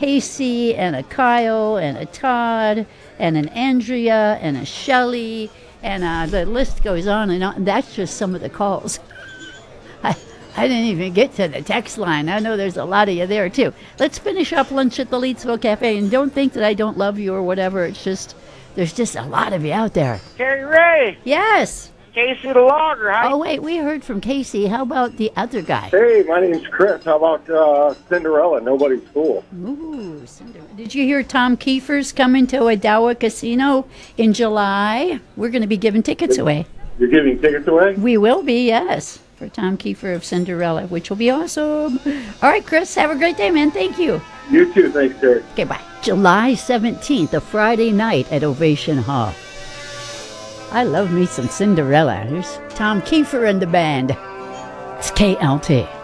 Casey and a Kyle and a Todd and an Andrea and a Shelley, and the list goes on and on. That's just some of the calls. I didn't even get to the text line. I know there's a lot of you there, too. Let's finish up lunch at the Leedsville Cafe, and don't think that I don't love you or whatever. It's just, there's just a lot of you out there. Carrie Ray, Yes. Casey the Logger. Oh, wait, we heard from Casey. How about the other guy? Hey, my name's Chris. How about Cinderella? Nobody's fool. Ooh, Cinderella. Did you hear Tom Kiefer's coming to Odawa Casino in July? We're going to be giving tickets away. You're giving tickets away? We will be, yes, for Tom Kiefer of Cinderella, which will be awesome. All right, Chris, have a great day, man. Thank you. You too. Thanks, Terry. Okay, bye. July 17th, a Friday night at Ovation Hall. I love me some Cinderella. Here's Tom Kiefer and the band. It's KLT.